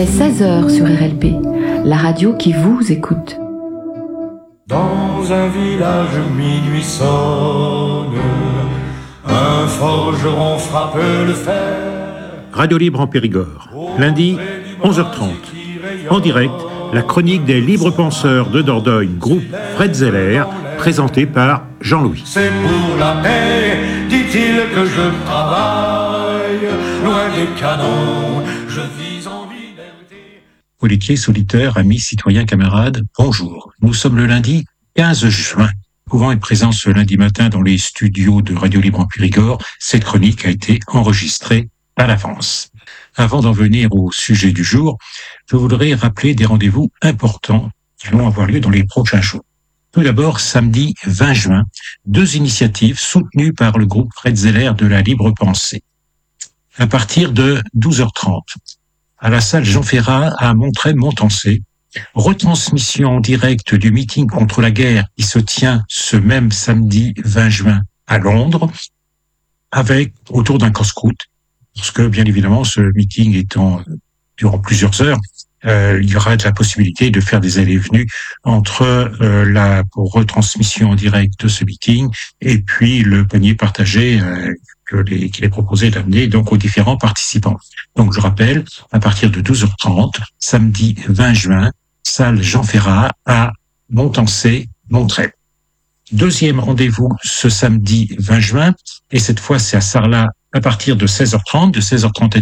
est 16h sur RLB, la radio qui vous écoute. Dans un village minuit sonne, un forgeron frappe le fer. Radio Libre en Périgord, lundi 11h30. En direct, la chronique des libres penseurs de Dordogne, groupe Fred Zeller, présenté par Jean-Louis. C'est pour la paix, dit-il, que je travaille, loin des canons, je vis en liberté. Politiers, solitaires, amis, citoyens, camarades, bonjour. Nous sommes le lundi 15 juin. Pouvant être présent ce lundi matin dans les studios de Radio Libre en Périgord, cette chronique a été enregistrée à l'avance. Avant d'en venir au sujet du jour, je voudrais rappeler des rendez-vous importants qui vont avoir lieu dans les prochains jours. Tout d'abord, samedi 20 juin, 2 initiatives soutenues par le groupe Fred Zeller de la Libre Pensée. À partir de 12h30, à la salle Jean Ferrat à Montreuil-Montancé, retransmission en direct du meeting contre la guerre qui se tient ce même samedi 20 juin à Londres, avec autour d'un camp scout, parce que bien évidemment ce meeting étant durant plusieurs heures, il y aura de la possibilité de faire des allées et venues entre la retransmission en direct de ce meeting et puis le panier partagé qu'il est proposé d'amener donc aux différents participants. Donc je rappelle, à partir de 12h30, samedi 20 juin, salle Jean Ferrat à Montancé, Montreuil. Deuxième rendez-vous ce samedi 20 juin, et cette fois c'est à Sarlat à partir de 16h30, de 16h30 à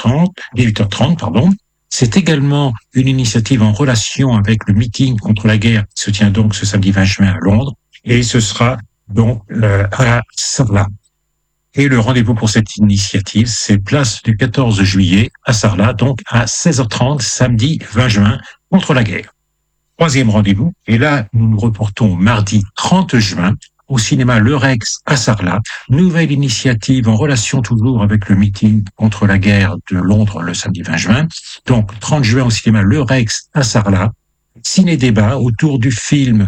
18h30, pardon. C'est également une initiative en relation avec le meeting contre la guerre qui se tient donc ce samedi 20 juin à Londres, et ce sera donc à Sarlat. Et le rendez-vous pour cette initiative, c'est place du 14 juillet à Sarlat, donc à 16h30, samedi 20 juin, contre la guerre. Troisième rendez-vous, et là, nous nous reportons mardi 30 juin, au cinéma Le Rex à Sarlat. Nouvelle initiative en relation toujours avec le meeting contre la guerre de Londres le samedi 20 juin. Donc, 30 juin au cinéma Le Rex à Sarlat. Ciné-débat autour du film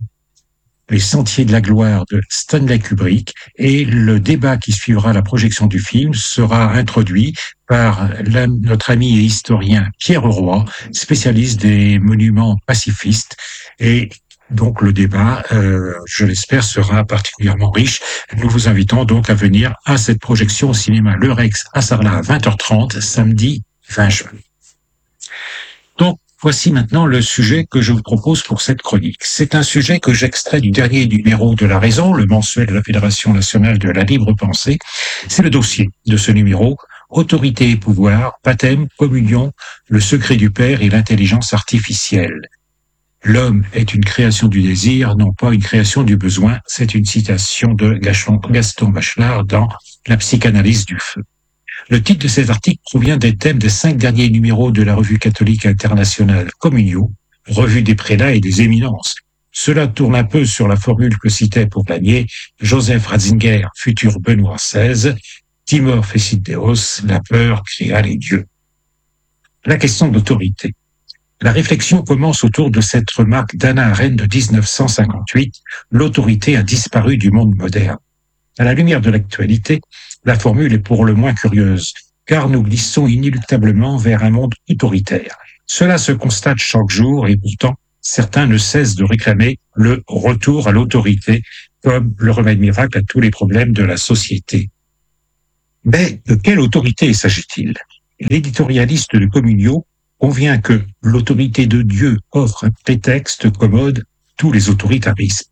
Les Sentiers de la Gloire de Stanley Kubrick, et le débat qui suivra la projection du film sera introduit par notre ami et historien Pierre Roy, spécialiste des monuments pacifistes, et donc le débat, je l'espère, sera particulièrement riche. Nous vous invitons donc à venir à cette projection au cinéma Le Rex à Sarlat à 20h30, samedi 20 juin. Donc, voici maintenant le sujet que je vous propose pour cette chronique. C'est un sujet que j'extrais du dernier numéro de La Raison, le mensuel de la Fédération nationale de la libre pensée. C'est le dossier de ce numéro, Autorité et pouvoir, baptême, communion, le secret du Père et l'intelligence artificielle. L'homme est une création du désir, non pas une création du besoin. C'est une citation de Gaston Bachelard dans La psychanalyse du feu. Le titre de cet article provient des thèmes des 5 derniers numéros de la revue catholique internationale Communio, revue des prélats et des éminences. Cela tourne un peu sur la formule que citait pour gagner Joseph Ratzinger, futur Benoît XVI, Timor fecit Deus, la peur créa les dieux. La question d'autorité. La réflexion commence autour de cette remarque d'Hannah Arendt de 1958, l'autorité a disparu du monde moderne. À la lumière de l'actualité, la formule est pour le moins curieuse, car nous glissons inéluctablement vers un monde autoritaire. Cela se constate chaque jour et pourtant, certains ne cessent de réclamer le retour à l'autorité comme le remède miracle à tous les problèmes de la société. Mais de quelle autorité s'agit-il ? L'éditorialiste de Communio convient que l'autorité de Dieu offre un prétexte commode à tous les autoritarismes.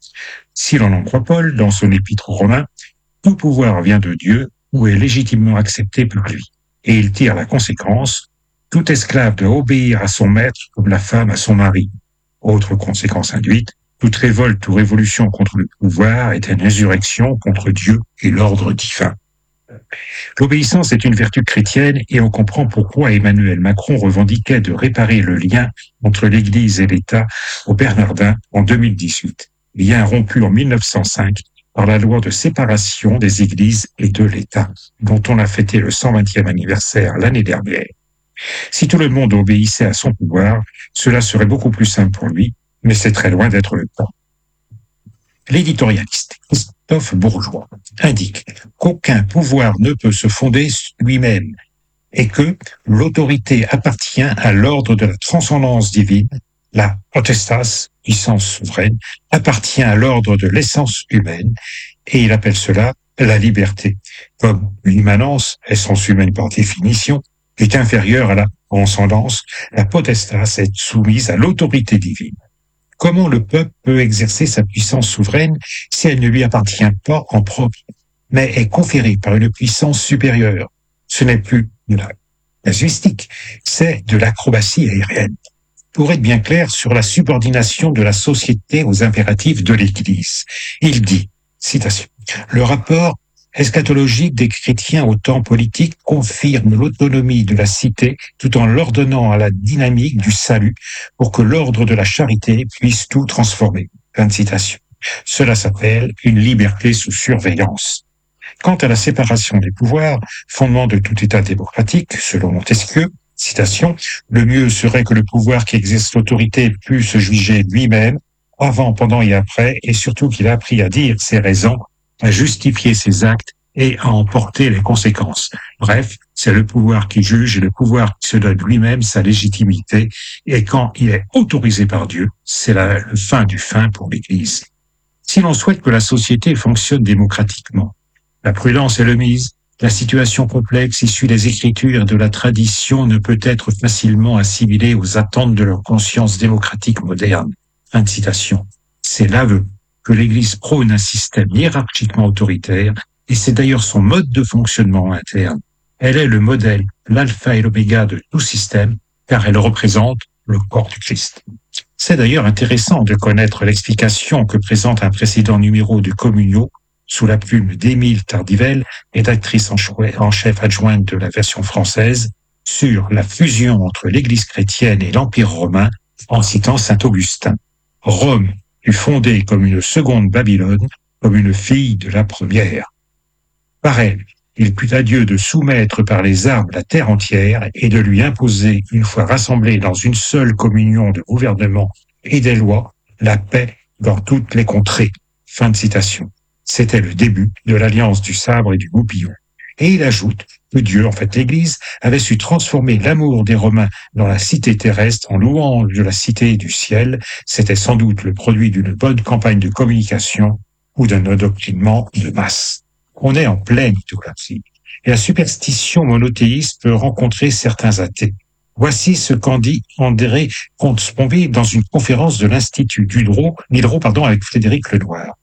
Si l'on en croit Paul, dans son épître aux Romains, tout pouvoir vient de Dieu ou est légitimement accepté par lui. Et il tire la conséquence, tout esclave doit obéir à son maître comme la femme à son mari. Autre conséquence induite, toute révolte ou révolution contre le pouvoir est une insurrection contre Dieu et l'ordre divin. L'obéissance est une vertu chrétienne et on comprend pourquoi Emmanuel Macron revendiquait de réparer le lien entre l'Église et l'État au Bernardin en 2018, lien rompu en 1905 par la loi de séparation des Églises et de l'État, dont on a fêté le 120e anniversaire l'année dernière. Si tout le monde obéissait à son pouvoir, cela serait beaucoup plus simple pour lui, mais c'est très loin d'être le cas. L'éditorialiste Christophe Bourgeois indique qu'aucun pouvoir ne peut se fonder lui-même, et que l'autorité appartient à l'ordre de la transcendance divine, la potestas, puissance souveraine, appartient à l'ordre de l'essence humaine, et il appelle cela la liberté. Comme l'immanence, essence humaine par définition, est inférieure à la transcendance, la potestas est soumise à l'autorité divine. Comment le peuple peut exercer sa puissance souveraine si elle ne lui appartient pas en propre, mais est conférée par une puissance supérieure? Ce n'est plus de la casuistique, c'est de l'acrobatie aérienne. Pour être bien clair sur la subordination de la société aux impératifs de l'Église, il dit, citation, « Le rapport eschatologique des chrétiens au temps politique confirme l'autonomie de la cité tout en l'ordonnant à la dynamique du salut pour que l'ordre de la charité puisse tout transformer. » Fin de citation. Cela s'appelle une liberté sous surveillance. Quant à la séparation des pouvoirs, fondement de tout État démocratique, selon Montesquieu, citation, « Le mieux serait que le pouvoir qui exerce l'autorité puisse se juger lui-même, avant, pendant et après, et surtout qu'il a appris à dire ses raisons, à justifier ses actes et à en porter les conséquences. Bref, c'est le pouvoir qui juge et le pouvoir qui se donne lui-même sa légitimité, et quand il est autorisé par Dieu, c'est le fin du fin pour l'Église. Si l'on souhaite que la société fonctionne démocratiquement, la prudence est le mise. La situation complexe issue des Écritures et de la tradition ne peut être facilement assimilée aux attentes de leur conscience démocratique moderne. Fin de citation. C'est l'aveu que l'Église prône un système hiérarchiquement autoritaire, et c'est d'ailleurs son mode de fonctionnement interne. Elle est le modèle, l'alpha et l'oméga de tout système, car elle représente le corps du Christ. C'est d'ailleurs intéressant de connaître l'explication que présente un précédent numéro de Communio, sous la plume d'Émile Tardivelle, rédactrice en chef adjointe de la version française, sur la fusion entre l'Église chrétienne et l'Empire romain, en citant saint Augustin. Rome fut fondée comme une seconde Babylone, comme une fille de la première. Par elle, il plut à Dieu de soumettre par les armes la terre entière et de lui imposer, une fois rassemblés dans une seule communion de gouvernement et des lois, la paix dans toutes les contrées. Fin de citation. C'était le début de l'alliance du sabre et du goupillon. Et il ajoute que Dieu, en fait l'Église, avait su transformer l'amour des Romains dans la cité terrestre en louange de la cité du ciel. C'était sans doute le produit d'une bonne campagne de communication ou d'un endoctrinement de masse. On est en pleine idolâtrie. Et la superstition monothéiste peut rencontrer certains athées. Voici ce qu'en dit André Comte-Sponville dans une conférence de l'Institut Diderot avec Frédéric Lenoir.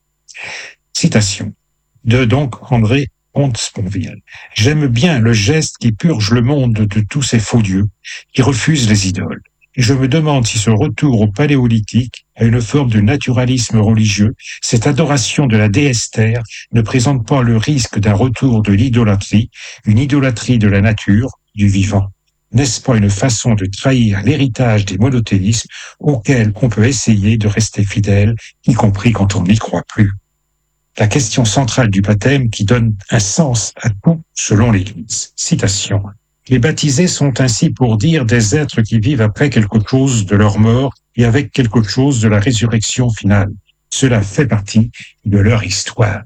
Citation de donc André Comte-Sponville. « J'aime bien le geste qui purge le monde de tous ces faux dieux, qui refusent les idoles. Et je me demande si ce retour au paléolithique, à une forme de naturalisme religieux, cette adoration de la déesse terre, ne présente pas le risque d'un retour de l'idolâtrie, une idolâtrie de la nature, du vivant. N'est-ce pas une façon de trahir l'héritage des monothéismes auquel on peut essayer de rester fidèle, y compris quand on n'y croit plus? La question centrale du baptême qui donne un sens à tout selon l'Église. Citation. Les baptisés sont ainsi pour dire des êtres qui vivent après quelque chose de leur mort et avec quelque chose de la résurrection finale. Cela fait partie de leur histoire.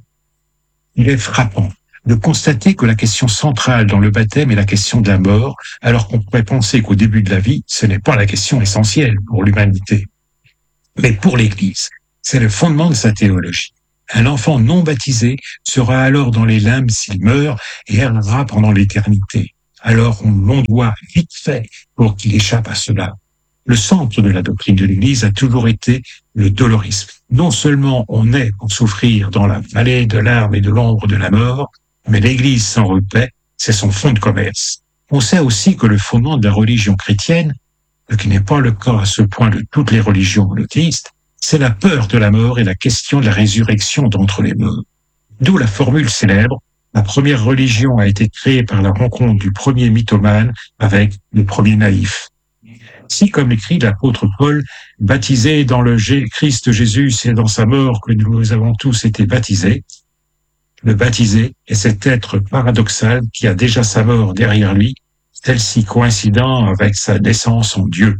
Il est frappant de constater que la question centrale dans le baptême est la question de la mort, alors qu'on pourrait penser qu'au début de la vie, ce n'est pas la question essentielle pour l'humanité. Mais pour l'Église, c'est le fondement de sa théologie. Un enfant non baptisé sera alors dans les limbes s'il meurt et errera pendant l'éternité. Alors on doit vite fait pour qu'il échappe à cela. Le centre de la doctrine de l'Église a toujours été le dolorisme. Non seulement on est pour souffrir dans la vallée de larmes et de l'ombre de la mort, mais l'Église sans repaix, c'est son fonds de commerce. On sait aussi que le fondement de la religion chrétienne, ce qui n'est pas le cas à ce point de toutes les religions monothéistes, c'est la peur de la mort et la question de la résurrection d'entre les morts. D'où la formule célèbre, la première religion a été créée par la rencontre du premier mythomane avec le premier naïf. Si, comme écrit l'apôtre Paul, baptisé dans le Christ Jésus, c'est dans sa mort que nous avons tous été baptisés, le baptisé est cet être paradoxal qui a déjà sa mort derrière lui, celle-ci coïncidant avec sa naissance en Dieu.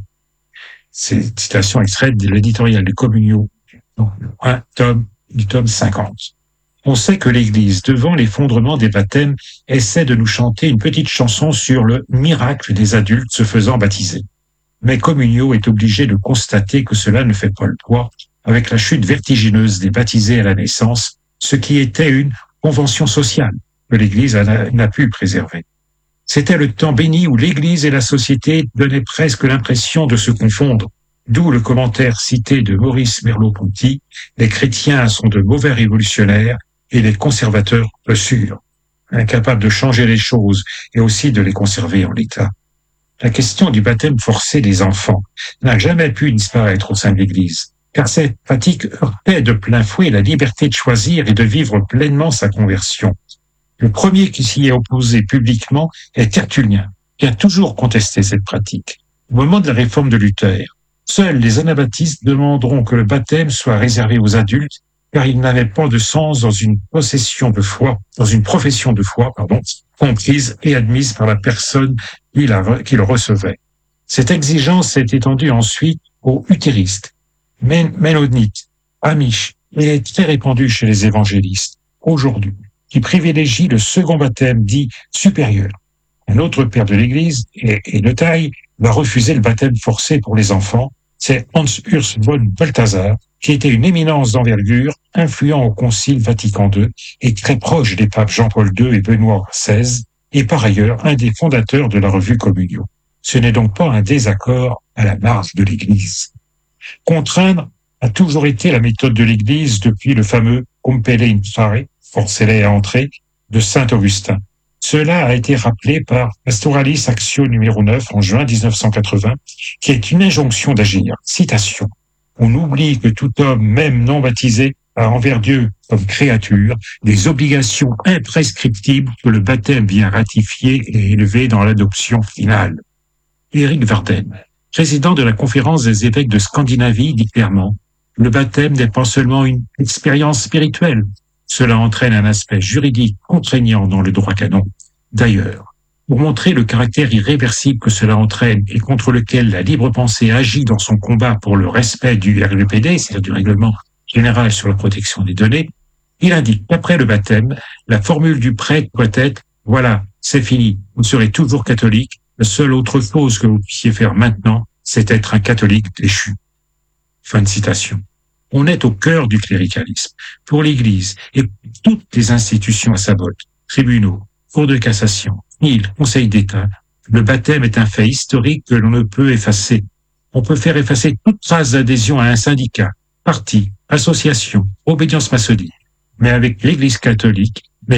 C'est une citation extraite de l'éditorial de Communio, donc du tome 50. On sait que l'Église, devant l'effondrement des baptêmes, essaie de nous chanter une petite chanson sur le miracle des adultes se faisant baptiser. Mais Communio est obligé de constater que cela ne fait pas le poids avec la chute vertigineuse des baptisés à la naissance, ce qui était une convention sociale que l'Église n'a pu préserver. C'était le temps béni où l'Église et la société donnaient presque l'impression de se confondre, d'où le commentaire cité de Maurice Merleau-Ponty, « Les chrétiens sont de mauvais révolutionnaires et les conservateurs peu sûrs, incapables de changer les choses et aussi de les conserver en l'état. » La question du baptême forcé des enfants n'a jamais pu disparaître au sein de l'Église, car cette pratique heurtait de plein fouet la liberté de choisir et de vivre pleinement sa conversion. Le premier qui s'y est opposé publiquement est Tertullien, qui a toujours contesté cette pratique. Au moment de la réforme de Luther, seuls les anabaptistes demanderont que le baptême soit réservé aux adultes, car il n'avait pas de sens dans une profession de foi, comprise et admise par la personne qui le recevait. Cette exigence s'est étendue ensuite aux uthéristes, mennonites, amish, et est très répandue chez les évangélistes, aujourd'hui, qui privilégient le second baptême dit supérieur. Un autre père de l'Église, et de taille, va refuser le baptême forcé pour les enfants. C'est Hans Urs von Balthasar, qui était une éminence d'envergure, influent au Concile Vatican II et très proche des papes Jean-Paul II et Benoît XVI, et par ailleurs un des fondateurs de la revue Communio. Ce n'est donc pas un désaccord à la marge de l'Église. Contraindre a toujours été la méthode de l'Église depuis le fameux compelle intrare, forcez-les à entrer, de saint Augustin. Cela a été rappelé par Pastoralis Actio numéro 9 en juin 1980, qui est une injonction d'agir. Citation. On oublie que tout homme, même non baptisé, a envers Dieu comme créature des obligations imprescriptibles que le baptême vient ratifier et élever dans l'adoption finale. Éric Varden, président de la conférence des évêques de Scandinavie, dit clairement « Le baptême n'est pas seulement une expérience spirituelle, cela entraîne un aspect juridique contraignant dans le droit canon. D'ailleurs, pour montrer le caractère irréversible que cela entraîne et contre lequel la libre pensée agit dans son combat pour le respect du RGPD, c'est-à-dire du Règlement général sur la protection des données, il indique qu'après le baptême, la formule du prêtre doit être « Voilà, c'est fini, vous serez toujours catholique, la seule autre chose que vous puissiez faire maintenant, c'est être un catholique déchu. » Fin de citation. On est au cœur du cléricalisme. Pour l'Église et toutes les institutions à sa botte, tribunaux, cours de cassation, CNIL, Conseil d'État, le baptême est un fait historique que l'on ne peut effacer. On peut faire effacer toute trace d'adhésion à un syndicat, parti, association, obédience maçonnique. Mais l'Église catholique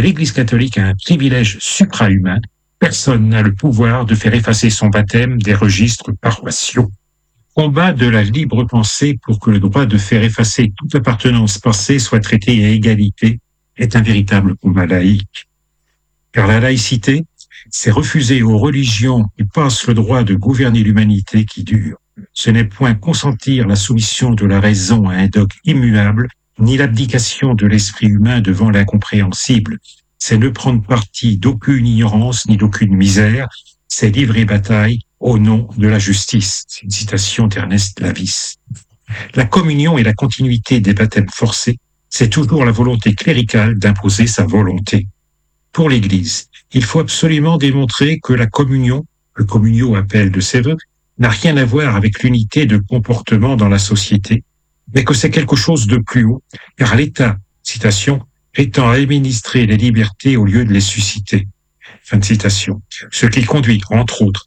a un privilège suprahumain. Personne n'a le pouvoir de faire effacer son baptême des registres paroissiaux. Combat de la libre pensée pour que le droit de faire effacer toute appartenance passée soit traité à égalité est un véritable combat laïque. Car la laïcité, c'est refuser aux religions qui passent le droit de gouverner l'humanité qui dure. Ce n'est point consentir la soumission de la raison à un dogme immuable, ni l'abdication de l'esprit humain devant l'incompréhensible. C'est ne prendre parti d'aucune ignorance ni d'aucune misère, c'est livrer bataille au nom de la justice. C'est une citation d'Ernest Lavis. La communion et la continuité des baptêmes forcés, c'est toujours la volonté cléricale d'imposer sa volonté. Pour l'Église, il faut absolument démontrer que la communion, le communio appel de ses vœux, n'a rien à voir avec l'unité de comportement dans la société, mais que c'est quelque chose de plus haut, car l'État, citation, étant à administrer les libertés au lieu de les susciter. Fin de citation. Ce qui conduit, entre autres,